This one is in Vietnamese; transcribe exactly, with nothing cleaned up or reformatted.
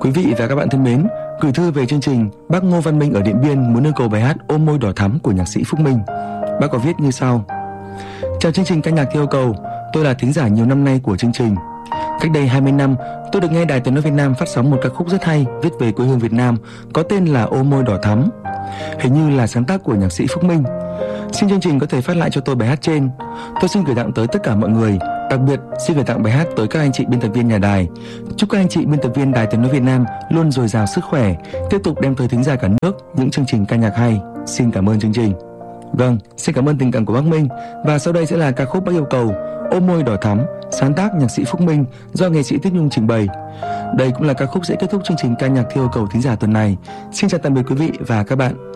Quý vị và các bạn thân mến, gửi thư về chương trình, bác Ngô Văn Minh ở Điện Biên muốn yêu cầu bài hát Ôm Môi Đỏ Thắm của nhạc sĩ Phúc Minh. Bác có viết như sau: Chào chương trình ca nhạc theo yêu cầu, tôi là thính giả nhiều năm nay của chương trình. Cách đây hai mươi năm, tôi được nghe Đài Tiếng nói Việt Nam phát sóng một ca khúc rất hay viết về quê hương Việt Nam có tên là Ôm Môi Đỏ Thắm. Hình như là sáng tác của nhạc sĩ Phúc Minh. Xin chương trình có thể phát lại cho tôi bài hát trên. Tôi xin gửi tặng tới tất cả mọi người. Đặc biệt xin gửi tặng bài hát tới các anh chị biên tập viên nhà đài. Chúc các anh chị biên tập viên Đài Tiếng nói Việt Nam luôn dồi dào sức khỏe, tiếp tục đem tới thính giả cả nước những chương trình ca nhạc hay. Xin cảm ơn chương trình. Vâng, xin cảm ơn tình cảm của bác Minh. Và sau đây sẽ là ca khúc bác yêu cầu, Ôm Môi Đỏ Thắm, sáng tác nhạc sĩ Phúc Minh, do nghệ sĩ Tuyết Nhung trình bày. Đây cũng là ca khúc sẽ kết thúc chương trình ca nhạc theo yêu cầu thính giả tuần này. Xin chào tạm biệt quý vị và các bạn.